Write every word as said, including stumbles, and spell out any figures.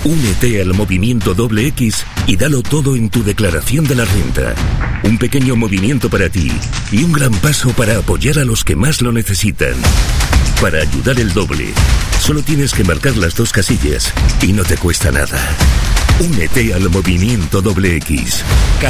Únete al movimiento doble X y dalo todo en tu declaración de la renta. Un pequeño movimiento para ti y un gran paso para apoyar a los que más lo necesitan. Para ayudar el doble, solo tienes que marcar las dos casillas y no te cuesta nada. Únete al movimiento doble X.